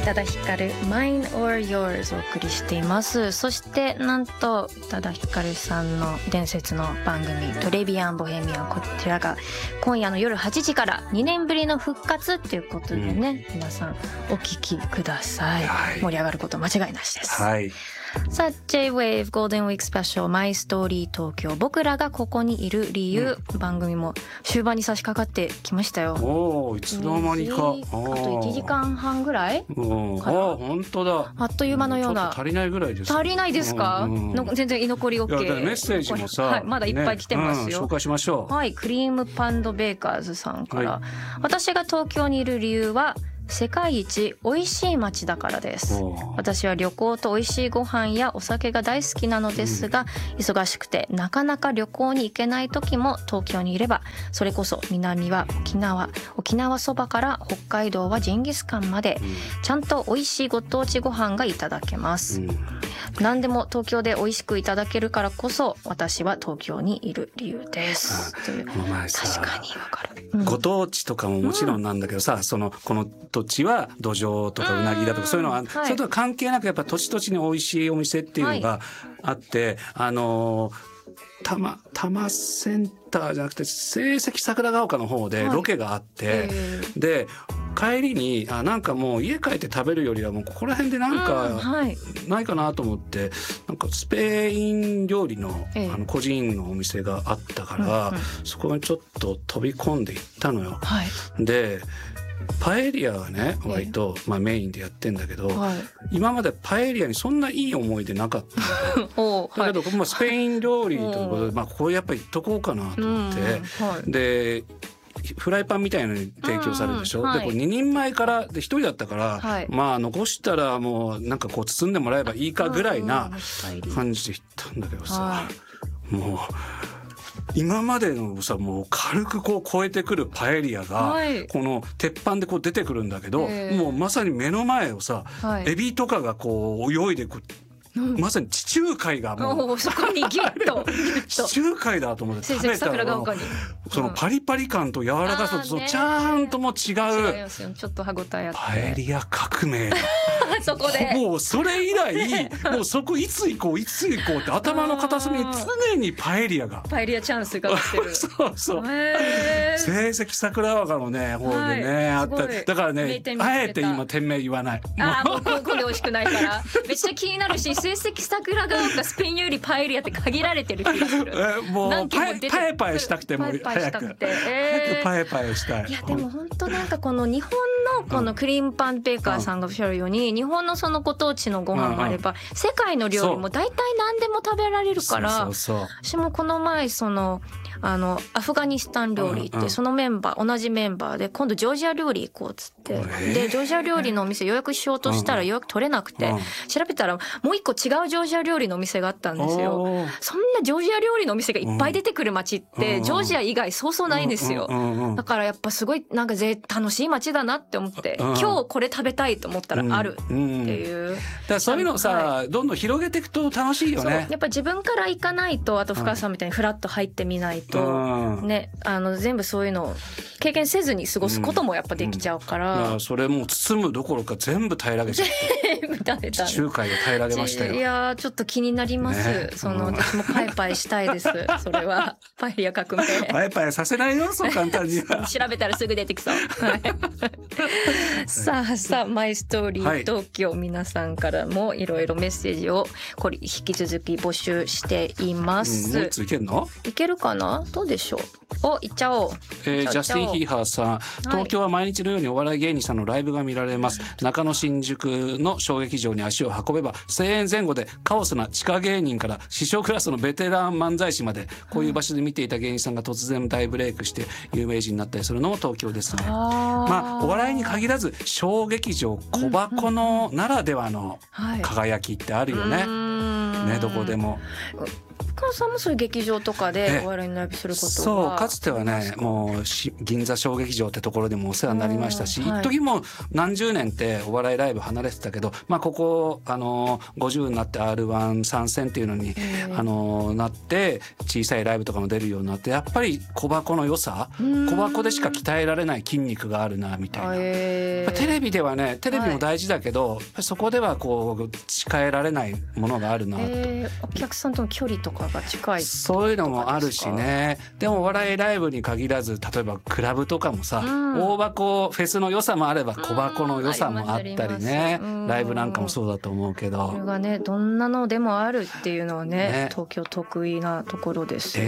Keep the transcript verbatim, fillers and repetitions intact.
多田ヒカル Mine or Yours をお送りしています。そしてなんと宇多田ヒカルさんの伝説の番組トレビアンボヘミアン、こちらが今夜の夜はちじからにねんぶりの復活ということでね、うん、皆さんお聞きください、はい、盛り上がること間違いなしです、 はい。 さあ J-Wave ゴールデンウィークスペシャルマイストーリー東京、僕らがここにいる理由、うん、番組も終盤に差し掛かってきましたよ。 おー、いつの間にか。あといちじかんはんぐらい、うん、 あ、本当だ。 あっという間のような。 ちょっと足りないぐらいです。 足りないですか、うんうん、全然居残り OK。 いやメッセージもさ、 はい、まだいっぱい来てますよ、 ね、うん、紹介しましょう。 はい、クリームパンドベーカーズさんから、はい、私が東京にいる理由は世界一美味しい街だからです。私は旅行と美味しいご飯やお酒が大好きなのですが、うん、忙しくてなかなか旅行に行けない時も東京にいれば、それこそ南は沖縄、沖縄そばから北海道はジンギスカンまで、うん、ちゃんと美味しいご当地ご飯がいただけます、うん、何でも東京で美味しくいただけるからこそ私は東京にいる理由です。という、確かにわかる、うん、 ご当地とかももちろんなんだけどさ、うん、そのこの土地は土壌とかうなぎだとかそういうのは、はい、それとは関係なくやっぱ土地土地に美味しいお店っていうのがあって、はい、あの多摩多摩センターじゃなくて聖蹟桜ヶ丘の方でロケがあって、はい、で帰りにあなんかもう家帰って食べるよりはもうここら辺でなんかないかなと思って、うん、はい、なんかスペイン料理 の,、えー、あの個人のお店があったから、うんうん、そこにちょっと飛び込んでいったのよ、はい、でパエリアがね割と、まあ、メインでやってんだけど、はい、今までパエリアにそんないい思い出なかったのだけど、まあ、スペイン料理ということで、まあ、ここやっぱり行っとこうかなと思って、はい、でフライパンみたいなのに提供されるでしょ、うん、はい、でこれににんまえからでひとりだったから、はい、まあ残したらもうなんかこう包んでもらえばいいかぐらいな感じで行ったんだけどさ、はい、もう今までのさもう軽くこう超えてくるパエリアが、はい、この鉄板でこう出てくるんだけど、えー、もうまさに目の前をさ、はい、エビとかがこう泳いでくうん、まさに地中海がもうそこにギュッと地中海だと思って食べたらそのパリパリ感と柔らかさとそのちゃんとも違う、 違いますよ、ちょっと歯ごたえあってパエリア革命そこでもうそれ以来もうそこいつ行こういつ行こうって頭の片隅に常にパエリアがパエリアチャンスが来てるそうそう聖蹟桜ヶ丘のね方でね、はい、あっただからねあえて今店名言わない、 あもうここで美味しくないからめっちゃ気になるし聖蹟桜ヶ丘スペインよりパエリアって限られてる気がするえもうパエパエパエしたくてもう早くパエパエしたい。 いやでも本当なんかこの日本のこのクリームパンベーカーさんがおっしゃるように、うん、日本のそのご当地のご飯もあれば、うんうん、世界の料理も大体何でも食べられるから、そうそうそう、私もこの前そのあのアフガニスタン料理ってそのメンバー、うんうん、同じメンバーで今度ジョージア料理行こうっつって、えー、でジョージア料理のお店予約しようとしたら予約取れなくて、うんうん、調べたらもう一個違うジョージア料理のお店があったんですよ。そんなジョージア料理のお店がいっぱい出てくる街って、うん、ジョージア以外そうそうないんですよ、うんうんうん、だからやっぱすごいなんかぜ楽しい街だなって思って、うん、今日これ食べたいと思ったらあるっていう、うんうん、だからそういうのをさ、はい、どんどん広げていくと楽しいよね。 そうやっぱ自分から行かないと、あと深さんみたいにフラッと入ってみないと、うんね、あの全部そういうのを経験せずに過ごすこともやっぱできちゃうから、 うんうん、それもう包むどころか全部平らげちゃって全部食べた地中海で平らげましたよ。 いやちょっと気になります、ね、その、うん、私もパイパイしたいですそれはパエリア革命パイパイさせないよそう簡単には調べたらすぐ出てきそう、はい、さあさあマイストーリー東京、はい、皆さんからもいろいろメッセージをこれ引き続き募集しています、 うん、もういついけるのいけるかな、どうでしょう。お、行っちゃおう。 えー、ジャスティン・ヒーハーさん、東京は毎日のようにお笑い芸人さんのライブが見られます、はい、中野新宿の小劇場に足を運べばせんえんぜん後でカオスな地下芸人から師匠クラスのベテラン漫才師までこういう場所で見ていた芸人さんが突然大ブレイクして有名人になったりするのも東京ですね。あ、まあ、お笑いに限らず小劇場小箱のならではの輝きってあるよね、うんうん、ね、どこでも川さんもそういう劇場とかでお笑いのライブすることはそうかつてはねもう銀座小劇場ってところでもお世話になりましたし、一時も何十年ってお笑いライブ離れてたけど、まあ、ここあのごじゅうになって アールワン 参戦っていうのにあのなって小さいライブとかも出るようになって、やっぱり小箱の良さ、小箱でしか鍛えられない筋肉があるなみたいな。テレビではねテレビも大事だけど、はい、そこではこう誓えられないものがあるなと、 えー、お客さんとの距離とかが近い、 そういうのもあるしね。でもお笑いライブに限らず例えばクラブとかもさ、うん、大箱フェスの良さもあれば小箱の良さもあったりね、うん、ライブなんかもそうだと思うけど、 それがねどんなのでもあるっていうのは ね, ね東京得意なところですよ